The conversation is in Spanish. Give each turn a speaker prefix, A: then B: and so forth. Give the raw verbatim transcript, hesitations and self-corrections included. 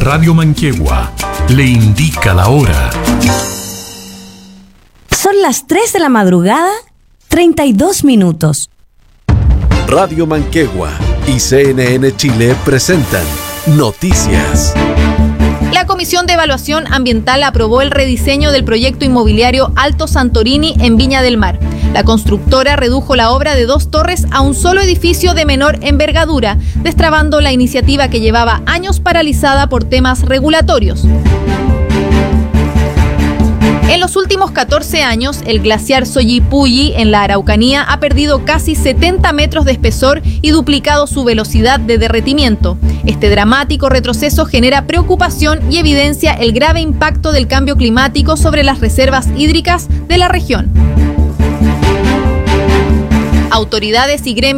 A: Radio Manquehue le indica la hora.
B: Son las tres de la madrugada, treinta y dos minutos.
C: Radio Manquehue y C N N Chile presentan Noticias.
D: La Comisión de Evaluación Ambiental aprobó el rediseño del proyecto inmobiliario Alto Santorini en Viña del Mar. La constructora redujo la obra de dos torres a un solo edificio de menor envergadura, destrabando la iniciativa que llevaba años paralizada por temas regulatorios. En los últimos catorce años, el glaciar Soyipulli en la Araucanía ha perdido casi setenta metros de espesor y duplicado su velocidad de derretimiento. Este dramático retroceso genera preocupación y evidencia el grave impacto del cambio climático sobre las reservas hídricas de la región. Autoridades y gremios